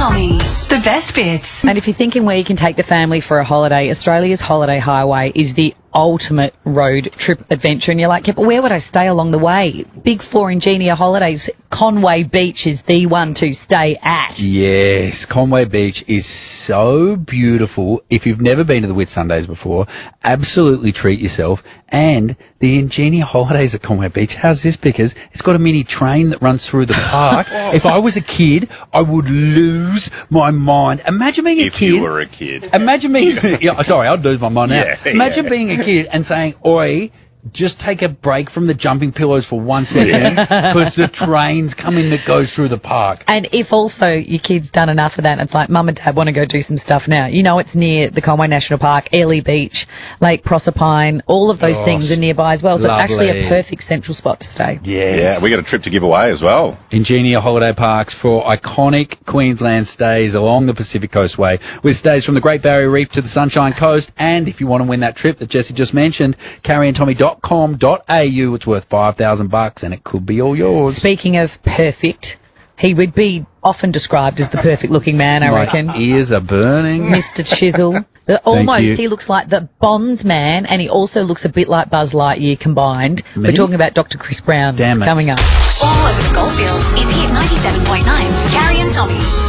Tommy, the best bits. And if you're thinking where you can take the family for a holiday, Australia's Holiday Highway is the ultimate road trip adventure. And you're like, yeah, but where would I stay along the way? Big Four Ingenia Holidays, Conway Beach is the one to stay at. Yes, Conway Beach is so beautiful. If you've never been to the Whitsundays before, absolutely treat yourself. And the Ingenia Holidays at Conway Beach, how's this? Because it's got a mini train that runs through the park. If I was a kid, I would lose my mind. Imagine being a kid. If you were a kid. Imagine being, sorry, I'd lose my mind now. Yeah, Imagine being a kid and saying, oi, just take a break from the jumping pillows for 1 second because the train's coming that goes through the park. And if also your kid's done enough of that, and it's like, Mum and Dad want to go do some stuff now. You know, it's near the Conway National Park, Airlie Beach, Lake Proserpine, all of those things are nearby as well. So lovely. it's actually a perfect central spot to stay. Yeah, we got a trip to give away as well. Ingenia Holiday Parks for iconic Queensland stays along the Pacific Coastway with stays from the Great Barrier Reef to the Sunshine Coast. And if you want to win that trip that Jesse just mentioned, carrieandtommy.com.au, it's worth $5,000 and it could be all yours. Speaking of perfect, he would be often described as the perfect looking man, I reckon. My ears are burning. Mr. Chisel. Almost, he looks like the Bonds man, and he also looks a bit like Buzz Lightyear combined. Me? We're talking about Dr. Chris Brown Damn it. coming up. All over the Goldfields, it's Hit 97.9's Carrie and Tommy.